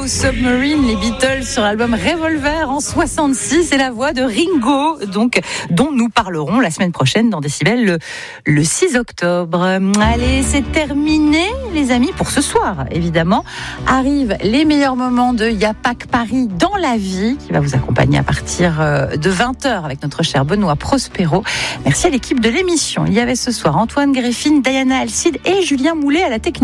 Yellow Submarine, les Beatles sur l'album Revolver en 66 et la voix de Ringo, donc, dont nous parlerons la semaine prochaine dans Décibel le 6 octobre. Allez, c'est terminé les amis pour ce soir. Évidemment, arrivent les meilleurs moments de Y'a pas que Paris dans la vie qui va vous accompagner à partir de 20h avec notre cher Benoît Prospero. Merci à l'équipe de l'émission. Il y avait ce soir Antoine Greffine, Diana Alcide et Julien Moulet à la technique.